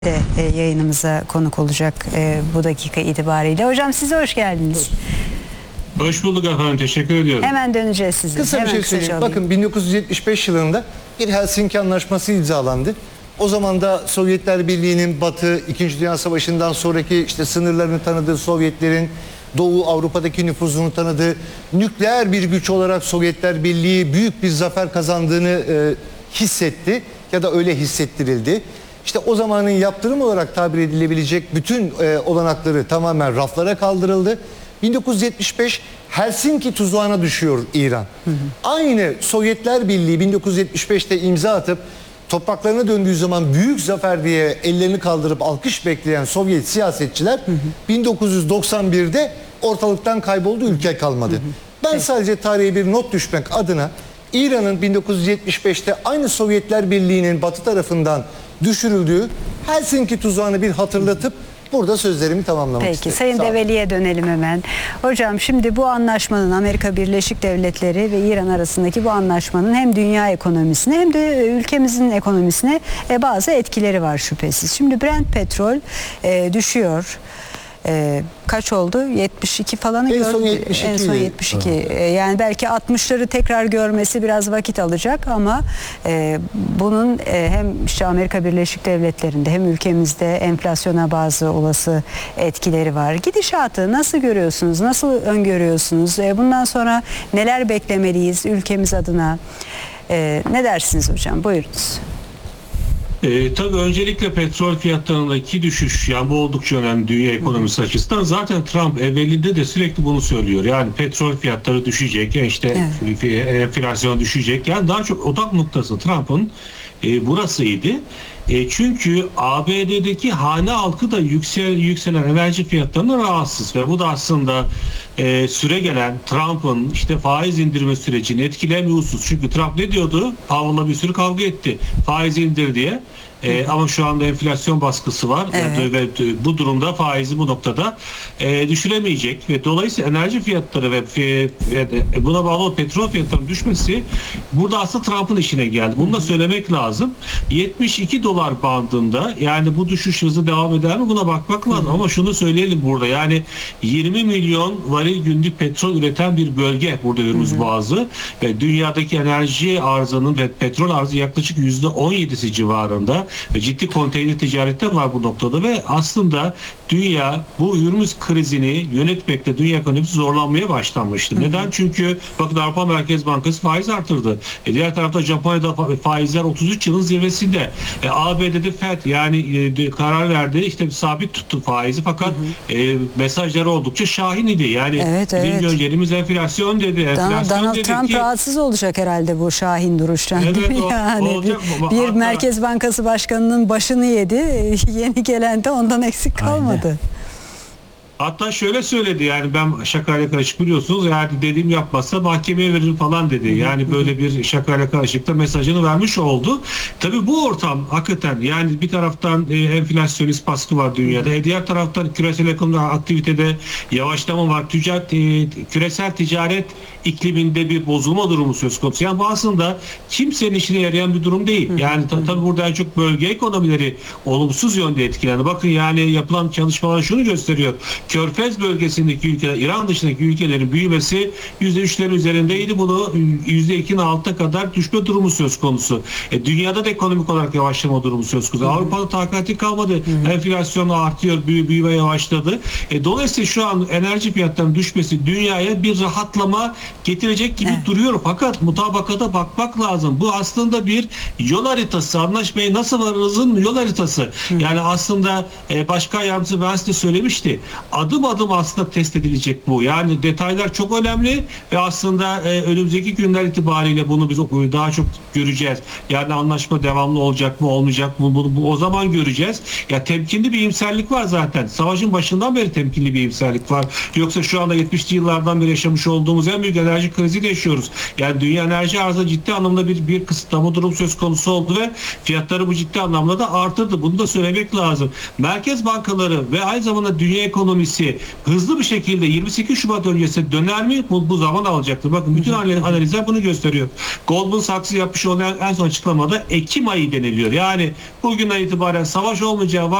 Yayınımıza konuk olacak bu dakika itibariyle. Hocam size hoş geldiniz. Hoş bulduk efendim. Teşekkür ediyorum. Hemen döneceğiz size. Kısa bir şey söyleyeyim. Bakın 1975 yılında bir Helsinki Anlaşması imzalandı. O zaman da Sovyetler Birliği'nin Batı, 2. Dünya Savaşı'ndan sonraki sınırlarını tanıdığı Sovyetlerin Doğu Avrupa'daki nüfuzunu tanıdığı, nükleer bir güç olarak Sovyetler Birliği büyük bir zafer kazandığını hissetti ya da öyle hissettirildi. İşte o zamanın yaptırım olarak tabir edilebilecek bütün olanakları tamamen raflara kaldırıldı. 1975 Helsinki tuzağına düşüyor İran. Aynı Sovyetler Birliği 1975'te imza atıp topraklarına döndüğü zaman büyük zafer diye ellerini kaldırıp alkış bekleyen Sovyet siyasetçiler 1991'de ortalıktan kayboldu, ülke kalmadı. Ben sadece tarihe bir not düşmek adına İran'ın 1975'te aynı Sovyetler Birliği'nin batı tarafından düşürüldüğü Helsinki tuzağını bir hatırlatıp burada sözlerimi tamamlamak Peki, istedim. Sayın Develi'ye dönelim hemen. Hocam şimdi bu anlaşmanın, Amerika Birleşik Devletleri ve İran arasındaki bu anlaşmanın hem dünya ekonomisine hem de ülkemizin ekonomisine bazı etkileri var şüphesiz. Şimdi Brent petrol düşüyor. Kaç oldu? 72 falanı gördü. En son 72. Yani belki 60'ları tekrar görmesi biraz vakit alacak ama bunun hem işte Amerika Birleşik Devletleri'nde hem ülkemizde enflasyona bazı olası etkileri var. Gidişatı nasıl görüyorsunuz? Nasıl öngörüyorsunuz? Bundan sonra neler beklemeliyiz ülkemiz adına? Ne dersiniz hocam? Buyurunuz. Tabii öncelikle petrol fiyatlarındaki düşüş, yani bu oldukça önemli dünya ekonomisi açısından. Zaten Trump evvelinde de sürekli bunu söylüyor. Yani petrol fiyatları düşecek, enflasyon düşecek. Yani daha çok odak noktası Trump'ın burasıydı. Çünkü ABD'deki hane halkı da yükselen enerji fiyatlarına rahatsız ve bu da aslında süre gelen Trump'ın işte faiz indirme sürecini etkileyen bir husus. Çünkü Trump ne diyordu? Powell'la bir sürü kavga etti. Faiz indir diye. Ama şu anda enflasyon baskısı var ve bu durumda faizi bu noktada düşüremeyecek ve dolayısıyla enerji fiyatları ve buna bağlı petrol fiyatlarının düşmesi burada aslında Trump'ın işine geldi. Bunu da söylemek lazım. 72 dolar bandında, yani bu düşüş hızı devam eder mi? Buna bakmak lazım. Ama şunu söyleyelim burada, yani 20 milyon varil günlük petrol üreten bir bölge burada Hürmüz Boğazı ve dünyadaki enerji arzının ve petrol arzı yaklaşık %17'si civarında. Ve ciddi konteyner ticareti var bu noktada ve aslında dünya bu Hürmüz krizini yönetmekte, dünya ekonomisi zorlanmaya başlanmıştı. Neden? Çünkü bakın Avrupa Merkez Bankası faiz artırdı. Diğer tarafta Japonya'da faizler 33 yılın zirvesinde. ABD'de FED yani karar verdi, işte sabit tuttu faizi fakat mesajları oldukça şahin idi. Yani birinci önceliğimiz enflasyon dedi. Donald Trump rahatsız olacak herhalde bu şahin duruştan. Evet, yani olacak. bir Merkez Bankası Başkanı'nın başını yedi. Yeni gelen de ondan eksik kalmadı. Aynen. Hatta şöyle söyledi, yani ben şakayla karışık biliyorsunuz, yani dediğim yapmazsa mahkemeye veririm falan dedi. Yani böyle bir şakayla karışık da mesajını vermiş oldu. Tabii bu ortam hakikaten, yani bir taraftan enflasyonist baskı var dünyada. Diğer taraftan küresel ekonomik aktivitede yavaşlama var. Küresel ticaret ikliminde bir bozulma durumu söz konusu. Yani bu aslında kimsenin işine yarayan bir durum değil. Yani tabii burada en çok bölge ekonomileri olumsuz yönde etkilendi. Bakın yani yapılan çalışmalar şunu gösteriyor. Körfez bölgesindeki ülkeler, İran dışındaki ülkelerin büyümesi %3'lerin üzerindeydi. Bunu %2'nin altına kadar düşme durumu söz konusu. Dünyada da ekonomik olarak yavaşlama durumu söz konusu. Avrupa'da takati kalmadı. Enflasyon artıyor, büyüme yavaşladı. Dolayısıyla şu an enerji fiyatlarının düşmesi dünyaya bir rahatlama getirecek gibi duruyor. Fakat mutabakata bakmak lazım. Bu aslında bir yol haritası. Anlaşmaya nasıl varırızın yol haritası. Yani aslında başkan yardımcısı ben size söylemişti. Adım adım aslında test edilecek bu. Yani detaylar çok önemli ve aslında önümüzdeki günler itibariyle bunu biz daha çok göreceğiz. Yani anlaşma devamlı olacak mı, olmayacak mı? Bunu o zaman göreceğiz. Ya temkinli bir iyimserlik var zaten. Savaşın başından beri temkinli bir iyimserlik var. Yoksa şu anda 70'li yıllardan beri yaşamış olduğumuz en büyük enerji kriziyle yaşıyoruz. Yani dünya enerji arzı ciddi anlamda bir kısıtlama durum söz konusu oldu ve fiyatları bu ciddi anlamda da artırdı. Bunu da söylemek lazım. Merkez bankaları ve aynı zamanda dünya ekonomisi ekonomisi hızlı bir şekilde 28 Şubat öncesi döner mi? Bu zaman alacaktır. Bakın bütün analizler bunu gösteriyor. Goldman Sachs'ı yapmış olan en son açıklamada Ekim ayı deniliyor. Yani bugünden itibaren savaş olmayacağı